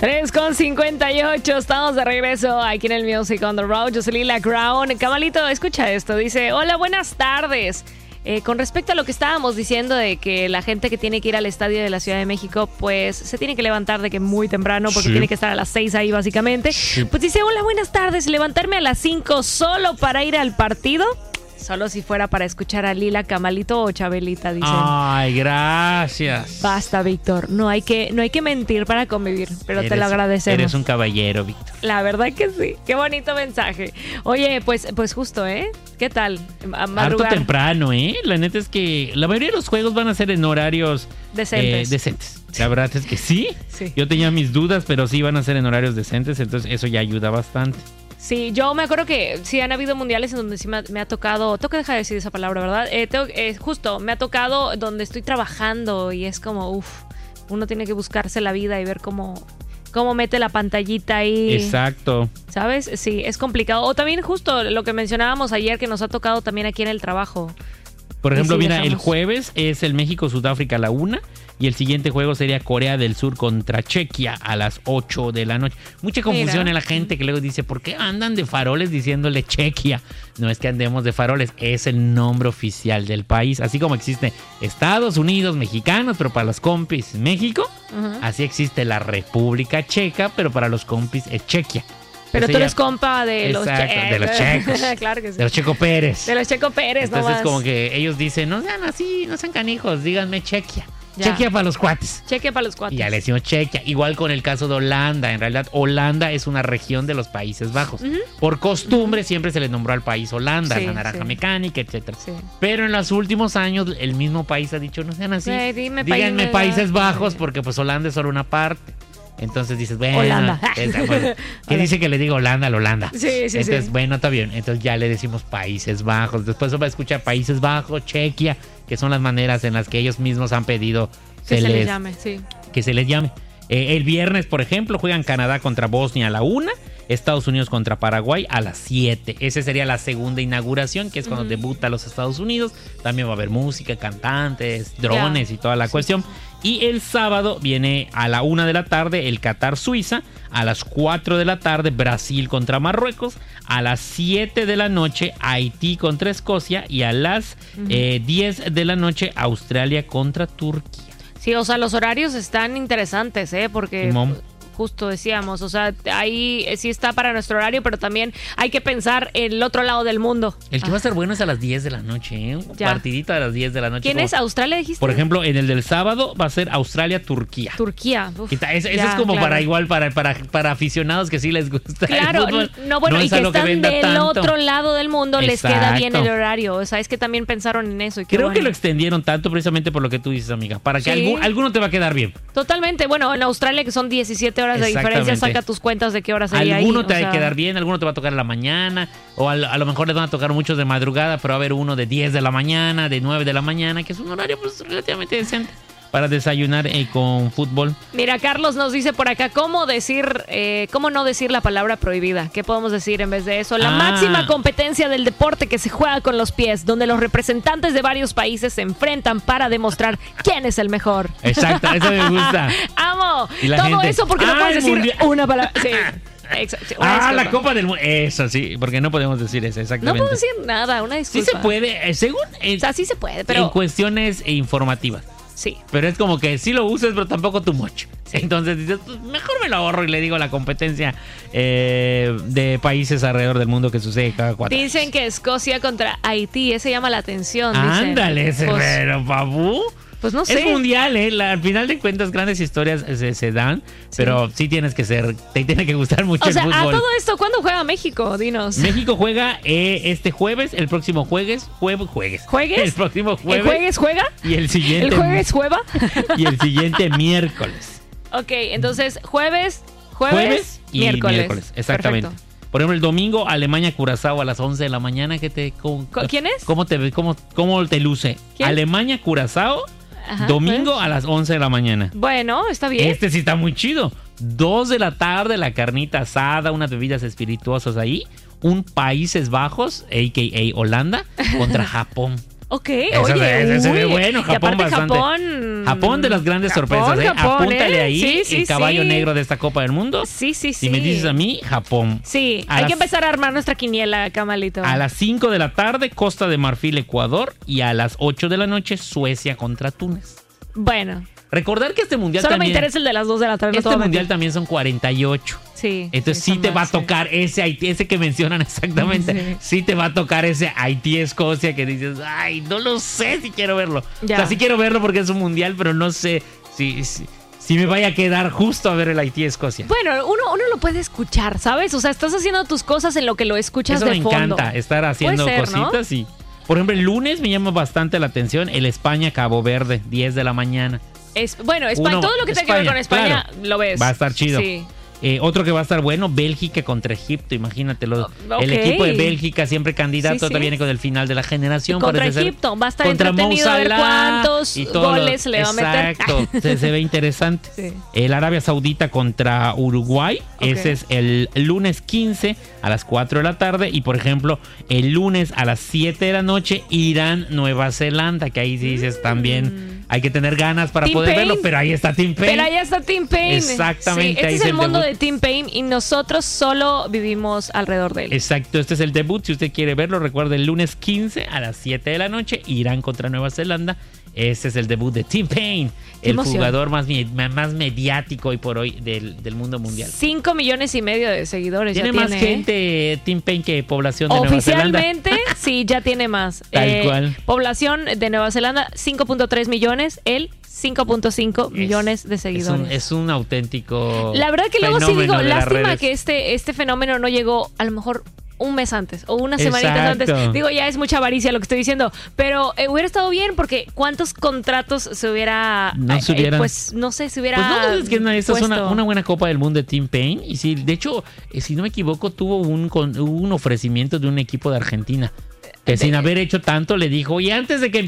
3:58, estamos de regreso aquí en el Music on the Road. Yo soy Lila Crown. Camalito, escucha esto. Dice, hola, buenas tardes. Con respecto a lo que estábamos diciendo de que la gente que tiene que ir al estadio de la Ciudad de México, pues se tiene que levantar de que muy temprano porque tiene que estar a las 6 ahí básicamente. Pues dice, hola, buenas tardes. Levantarme a las 5 solo para ir al partido. Solo si fuera para escuchar a Lila, Camalito o Chabelita, dicen. Ay, gracias. Basta, Víctor. No hay que mentir para convivir, pero te lo agradecemos. Eres un caballero, Víctor. La verdad que sí. Qué bonito mensaje. Oye, pues justo, ¿eh? ¿Qué tal? Harto temprano, ¿eh? La neta es que la mayoría de los juegos van a ser en horarios decentes. La verdad es que sí. Yo tenía mis dudas, pero sí van a ser en horarios decentes, entonces eso ya ayuda bastante. Sí, yo me acuerdo que sí han habido mundiales en donde sí me ha tocado, tengo que dejar de decir esa palabra, ¿verdad? Justo, me ha tocado donde estoy trabajando y es como, uno tiene que buscarse la vida y ver cómo mete la pantallita ahí. Exacto. ¿Sabes? Sí, es complicado. O también justo lo que mencionábamos ayer que nos ha tocado también aquí en el trabajo. Por ejemplo, mira, el jueves es el México-Sudáfrica a la 1 y el siguiente juego sería Corea del Sur contra Chequia a las 8 de la noche. Mucha confusión en la gente que luego dice, ¿por qué andan de faroles diciéndole Chequia? No es que andemos de faroles, es el nombre oficial del país. Así como existe Estados Unidos mexicanos, pero para los compis México, así existe la República Checa, pero para los compis es Chequia. Pero tú eres compa de los checos. Claro que sí. De los Checo Pérez. De los Checo Pérez, entonces, nomás. como que ellos dicen, no sean así, no sean canijos, díganme Chequia. Chequia para los cuates. Chequia para los cuates. Y ya le decimos Chequia. Igual con el caso de Holanda. En realidad, Holanda es una región de los Países Bajos. Por costumbre, siempre se le nombró al país Holanda, la naranja mecánica, etcétera. Pero en los últimos años, el mismo país ha dicho, no sean así. Díganme Países Bajos, porque pues Holanda es solo una parte. Entonces dices, bueno, Holanda. ¿Qué dice que le diga Holanda a la Holanda? Sí. Entonces, bueno, está bien. Entonces ya le decimos Países Bajos. Después va a escuchar Países Bajos, Chequia, que son las maneras en las que ellos mismos han pedido que se les llame, sí. Que se les llame. El viernes, por ejemplo, juegan Canadá contra Bosnia a la 1, Estados Unidos contra Paraguay a las 7. Esa sería la segunda inauguración, que es cuando debuta los Estados Unidos. También va a haber música, cantantes, drones y toda la cuestión. Y el sábado viene a la 1 de la tarde el Qatar-Suiza, a las 4 de la tarde Brasil contra Marruecos, a las 7 de la noche Haití contra Escocia y a las 10 de la noche Australia contra Turquía. Sí, o sea, los horarios están interesantes, porque justo decíamos, o sea, ahí sí está para nuestro horario, pero también hay que pensar en el otro lado del mundo. El que va a ser bueno es a las 10 de la noche, Un partidito a las 10 de la noche. ¿Quién es? ¿Australia dijiste? Por ejemplo, en el del sábado va a ser Australia-Turquía. Turquía. Eso es como para aficionados que sí les gusta el fútbol. Y que están del otro lado del mundo. Les queda bien el horario. O sea, es que también pensaron en eso. Creo que lo extendieron tanto precisamente por lo que tú dices, amiga, para que alguno te va a quedar bien. Totalmente. Bueno, en Australia, que son 17 horas de diferencia, saca tus cuentas de qué hora sería ahí. Alguno te va a quedar bien, alguno te va a tocar en la mañana, o a lo mejor les van a tocar muchos de madrugada, pero va a haber uno de 10 de la mañana, de 9 de la mañana, que es un horario pues relativamente decente para desayunar con fútbol. Mira, Carlos nos dice por acá, ¿cómo no decir la palabra prohibida? ¿Qué podemos decir en vez de eso? La máxima competencia del deporte que se juega con los pies, donde los representantes de varios países se enfrentan para demostrar quién es el mejor. Exacto, eso me gusta. ¡Amo! Todo eso porque no puedes decir una palabra. Sí. Exacto. La Copa del Mundo. Eso sí, porque no podemos decir eso, exactamente. No puedo decir nada, una disculpa. Sí se puede, según... o sea, sí se puede, pero... En cuestiones informativas. Sí. Pero es como que sí lo usas, pero tampoco too much. Sí. Entonces dices, pues mejor me lo ahorro y le digo la competencia de países alrededor del mundo que sucede cada 4 años. Dicen que Escocia contra Haití, ese llama la atención. Ándale, ese pero papu. Pues no sé. Es mundial, al final de cuentas grandes historias se dan, pero sí te tiene que gustar mucho el fútbol. A todo esto, ¿cuándo juega México? Dinos. México juega este jueves, el próximo jueves. ¿Juegues? El próximo jueves. ¿El jueves juega? Y el siguiente. ¿El jueves juega? Y el siguiente miércoles. Ok, entonces jueves y miércoles. Exactamente. Perfecto. Por ejemplo, el domingo, Alemania-Curazao a las 11 de la mañana. ¿Quién es? ¿Cómo te luce? ¿Quién? Alemania-Curazao. Domingo a las 11 de la mañana. Bueno, está bien. Este sí está muy chido. 2 de la tarde, la carnita asada, unas bebidas espirituosas ahí. Un Países Bajos, a.k.a. Holanda, contra Japón. Ok, Eso oye, se ve bueno, y Japón aparte bastante. Japón de las grandes sorpresas, ¿eh? Apúntale ahí el caballo negro de esta Copa del Mundo. Sí. Si me dices a mí, Japón. Sí, hay que empezar a armar nuestra quiniela, Camalito. A las 5 de la tarde, Costa de Marfil, Ecuador. Y a las 8 de la noche, Suecia contra Túnez. Bueno. Recordar que este mundial Solo también... me interesa el de las 2 de la tarde. Este mundial también son 48. Sí. Entonces sí te va a tocar ese Haití, ese que mencionan exactamente. Sí te va a tocar ese Haití-Escocia que dices, ay, no lo sé si quiero verlo. Ya. O sea, sí quiero verlo porque es un mundial, pero no sé si me vaya a quedar justo a ver el Haití-Escocia. Bueno, uno lo puede escuchar, ¿sabes? O sea, estás haciendo tus cosas en lo que lo escuchas Eso de me fondo. encanta, estar haciendo Puede ser, cositas, y... Por ejemplo, el lunes me llama bastante la atención el España-Cabo Verde, 10 de la mañana. Bueno, todo lo que tenga que ver con España, claro, lo ves. Va a estar chido. Sí. Otro que va a estar bueno, Bélgica contra Egipto, imagínatelo. Ok. El equipo de Bélgica, siempre candidato, Sí. viene con el final de la generación. Contra parece Egipto, va a estar contra entretenido a ver Mo Salah cuántos y todo goles le va a meter. Exacto, se ve interesante. Sí. El Arabia Saudita contra Uruguay, ese es el lunes 15 a las 4 de la tarde. Y por ejemplo, el lunes a las 7 de la noche, Irán, Nueva Zelanda, que ahí dices también hay que tener ganas para Tim poder Payne. verlo, pero ahí está Tim Payne. Pero ahí está Tim Payne. Exactamente, Sí, ahí este es el mundo debut. de Tim Payne y nosotros solo vivimos alrededor de él. Exacto, este es el debut. Si usted quiere verlo, recuerde el lunes 15 a las 7 de la noche, Irán contra Nueva Zelanda. Este es el debut de Tim Payne, el jugador más mediático hoy por hoy del mundo mundial. 5 millones y medio de seguidores. Tiene ya más gente Tim Payne que población de Nueva Zelanda. Oficialmente, sí, ya tiene más. Tal cual. Población de Nueva Zelanda, 5.3 millones. Él, 5.5 millones de seguidores. Es un auténtico. La verdad que luego sí digo, de las lástima redes. que este fenómeno no llegó a lo mejor un mes antes o unas semanitas Exacto. antes. Digo, ya es mucha avaricia lo que estoy diciendo, pero hubiera estado bien porque ¿cuántos contratos se hubiera... pues no sé, se hubiera Pues no, es que esta es puesto. una buena Copa del Mundo de Tim Payne. Y sí, de hecho, si no me equivoco, tuvo un ofrecimiento de un equipo de Argentina. Que sin haber hecho tanto le dijo, y antes de que